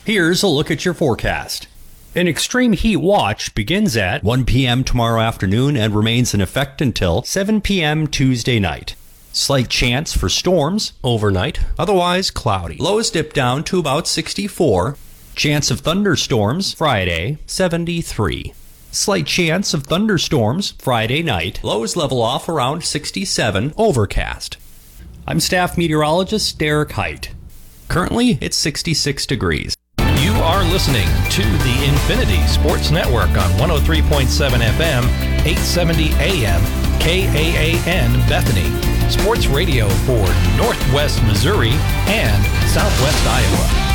Here's a look at your forecast. An extreme heat watch begins at 1 p.m. tomorrow afternoon and remains in effect until 7 p.m. Tuesday night. Slight chance for storms overnight, otherwise cloudy. Lows dip down to about 64. Chance of thunderstorms Friday, 73. Slight chance of thunderstorms Friday night. Lows level off around 67. Overcast. I'm staff meteorologist Derek Height. Currently, it's 66 degrees. You are listening to the Infinity Sports Network on 103.7 FM, 870 AM, KAAN Bethany. Sports radio for Northwest Missouri and Southwest Iowa.